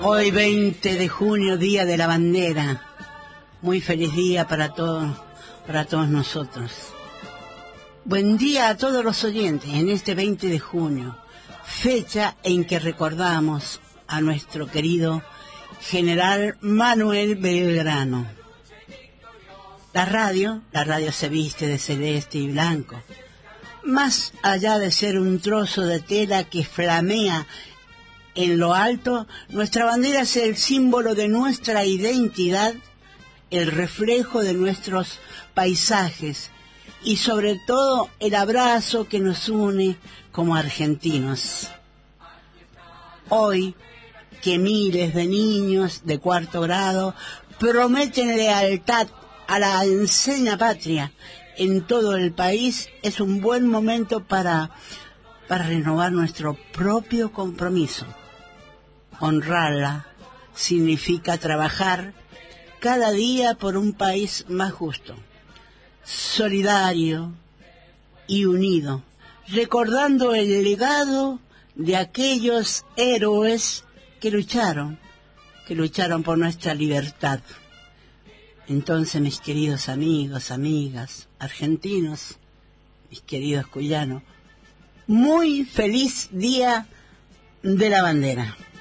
Hoy 20 de junio, Día de la Bandera. Muy feliz día para todos nosotros. Buen día a todos los oyentes en este 20 de junio, fecha en que recordamos a nuestro querido general Manuel Belgrano. La radio se viste de celeste y blanco. Más allá de ser un trozo de tela que flamea en lo alto, nuestra bandera es el símbolo de nuestra identidad, el reflejo de nuestros paisajes y sobre todo el abrazo que nos une como argentinos. Hoy, que miles de niños de cuarto grado prometen lealtad a la enseña patria en todo el país, es un buen momento para renovar nuestro propio compromiso. Honrarla significa trabajar cada día por un país más justo, solidario y unido, recordando el legado de aquellos héroes que lucharon por nuestra libertad. Entonces, mis queridos amigos, amigas, argentinos, mis queridos cuyanos, muy feliz Día de la Bandera.